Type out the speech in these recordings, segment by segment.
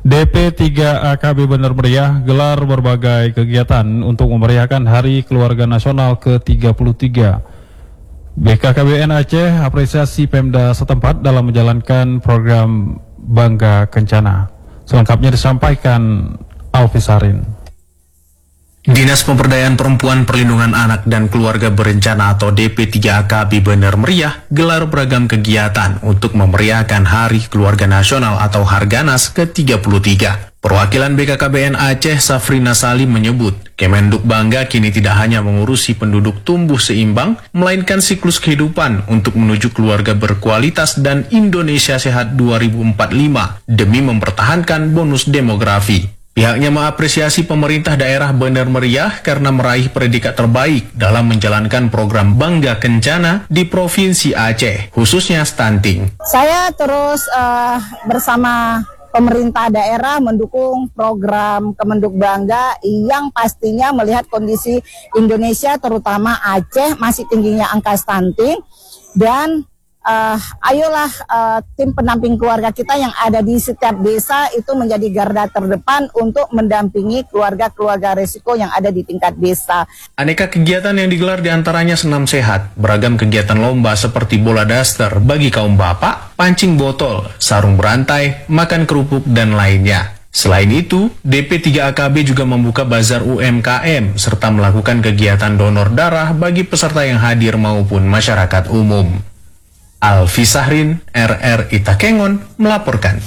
DP3 AKB Bener Meriah gelar berbagai kegiatan untuk memeriahkan Hari Keluarga Nasional ke-33. BKKBN Aceh apresiasi Pemda setempat dalam menjalankan program Bangga Kencana. Selengkapnya disampaikan Alfisarin. Dinas Pemberdayaan Perempuan Perlindungan Anak dan Keluarga Berencana atau DP3 AKB Bener Meriah gelar beragam kegiatan untuk memeriahkan Hari Keluarga Nasional atau Harganas ke-33. Perwakilan BKKBN Aceh Safrina Salim menyebut, Kemenduk Bangga kini tidak hanya mengurusi penduduk tumbuh seimbang, melainkan siklus kehidupan untuk menuju keluarga berkualitas dan Indonesia Sehat 2045 demi mempertahankan bonus demografi. Pihaknya mengapresiasi pemerintah daerah Bener Meriah karena meraih predikat terbaik dalam menjalankan program Bangga Kencana di Provinsi Aceh, khususnya stunting. Saya terus bersama pemerintah daerah mendukung program Kemenduk Bangga yang pastinya melihat kondisi Indonesia terutama Aceh masih tingginya angka stunting dan ayolah tim pendamping keluarga kita yang ada di setiap desa itu menjadi garda terdepan untuk mendampingi keluarga-keluarga resiko yang ada di tingkat desa. Aneka kegiatan yang digelar diantaranya senam sehat, beragam kegiatan lomba seperti bola daster bagi kaum bapak, pancing botol, sarung berantai, makan kerupuk, dan lainnya. Selain itu, DP3AKB juga membuka bazar UMKM serta melakukan kegiatan donor darah bagi peserta yang hadir maupun masyarakat umum. Alfisahrin, RRI Takengon, melaporkan.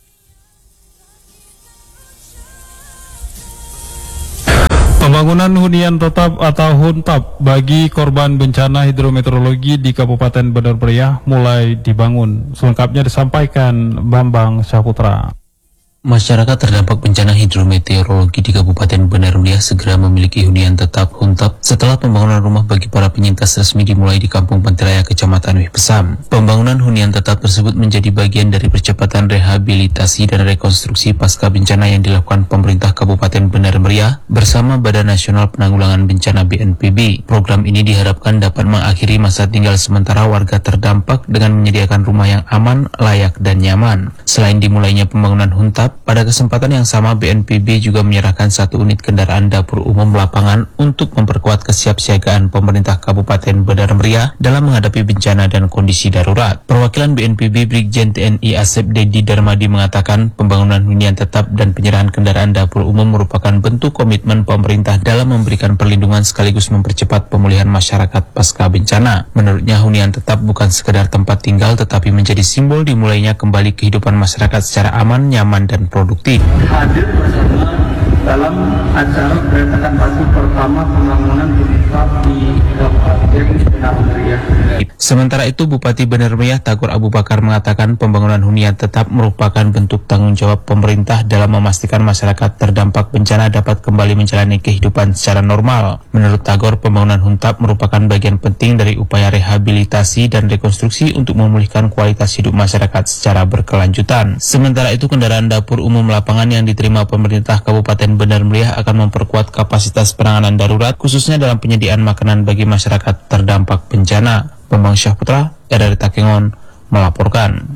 Pembangunan hunian tetap atau HUNTAP bagi korban bencana hidrometeorologi di Kabupaten Bener Meriah mulai dibangun. Selengkapnya disampaikan Bambang Saputra. Masyarakat terdampak bencana hidrometeorologi di Kabupaten Bener Meriah segera memiliki hunian tetap HUNTAP setelah pembangunan rumah bagi para penyintas resmi dimulai di Kampung Pantiraya, Kecamatan Wih Pesam. Pembangunan hunian tetap tersebut menjadi bagian dari percepatan rehabilitasi dan rekonstruksi pasca bencana yang dilakukan pemerintah Kabupaten Bener Meriah bersama Badan Nasional Penanggulangan Bencana BNPB. Program ini diharapkan dapat mengakhiri masa tinggal sementara warga terdampak dengan menyediakan rumah yang aman, layak, dan nyaman. Selain dimulainya pembangunan HUNTAP, pada kesempatan yang sama BNPB juga menyerahkan 1 unit kendaraan dapur umum lapangan untuk memperkuat kesiapsiagaan pemerintah Kabupaten Bener Meriah dalam menghadapi bencana dan kondisi darurat. Perwakilan BNPB Brigjen TNI Asep Dedi Darmadi mengatakan pembangunan hunian tetap dan penyerahan kendaraan dapur umum merupakan bentuk komitmen pemerintah dalam memberikan perlindungan sekaligus mempercepat pemulihan masyarakat pasca bencana. Menurutnya hunian tetap bukan sekedar tempat tinggal tetapi menjadi simbol dimulainya kembali kehidupan masyarakat secara aman, nyaman, dan produktif. Hadir bersama dalam acara peretakan batu pertama pembangunan HUNTAP di Kabupaten Bener Meriah. Sementara itu, Bupati Bener Meriah Tagor Abu Bakar mengatakan pembangunan hunian tetap merupakan bentuk tanggung jawab pemerintah dalam memastikan masyarakat terdampak bencana dapat kembali menjalani kehidupan secara normal. Menurut Tagor, pembangunan HUNTAP merupakan bagian penting dari upaya rehabilitasi dan rekonstruksi untuk memulihkan kualitas hidup masyarakat secara berkelanjutan. Sementara itu, kendaraan dapur umum lapangan yang diterima pemerintah Kabupaten Bener Meriah akan memperkuat kapasitas penanganan darurat khususnya dalam penyediaan makanan bagi masyarakat terdampak bencana. Bambang Syahputra, RRI Takengon, melaporkan.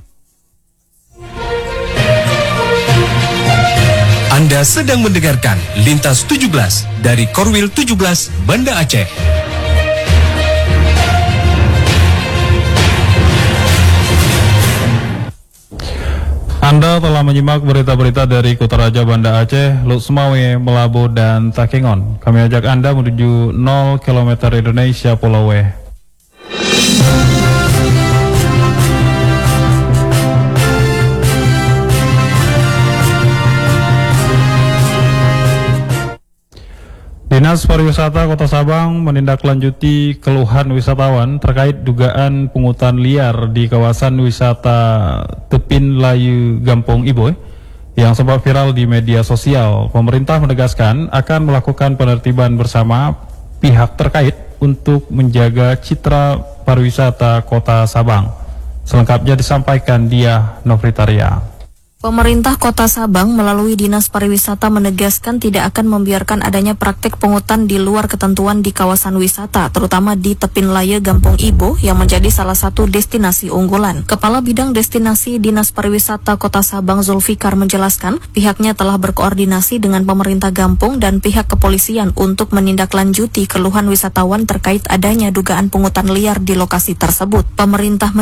Anda sedang mendengarkan Lintas 17 dari Korwil 17 Banda Aceh. Anda telah menyimak berita-berita dari Kutaraja Banda Aceh, Lutsmawe, Melabu, dan Takengon. Kami ajak Anda menuju 0 km Indonesia Pulau W. Dinas Pariwisata Kota Sabang menindaklanjuti keluhan wisatawan terkait dugaan pungutan liar di kawasan wisata Tepin Layu Gampong Iboy yang sempat viral di media sosial. Pemerintah menegaskan akan melakukan penertiban bersama pihak terkait untuk menjaga citra pariwisata Kota Sabang. Selengkapnya disampaikan Diah Novritaria. Pemerintah Kota Sabang melalui Dinas Pariwisata menegaskan tidak akan membiarkan adanya praktik pungutan di luar ketentuan di kawasan wisata, terutama di Tepin Laya Gampong Ibo yang menjadi salah satu destinasi unggulan. Kepala Bidang Destinasi Dinas Pariwisata Kota Sabang Zulfikar menjelaskan, pihaknya telah berkoordinasi dengan pemerintah Gampong dan pihak kepolisian untuk menindaklanjuti keluhan wisatawan terkait adanya dugaan pungutan liar di lokasi tersebut. Pemerintah